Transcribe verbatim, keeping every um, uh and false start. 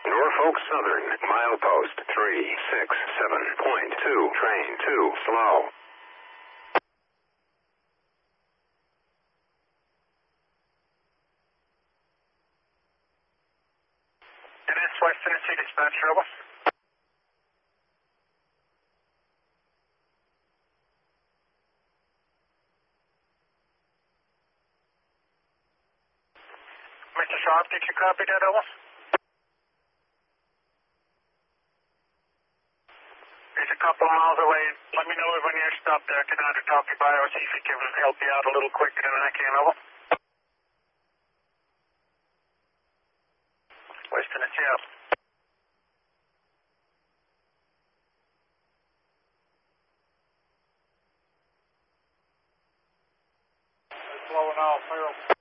Norfolk Southern, milepost three six seven point two, train two, slow. It is West Tennessee Dispatch, Rebel. Mister Sharp, did you copy that, Rebel? He's a couple of miles away. Let me know when you're stopped there. I can either talk you by or see if he can help you out a little quicker than I can, Rebel. West Tennessee out. Slowing off, Harold.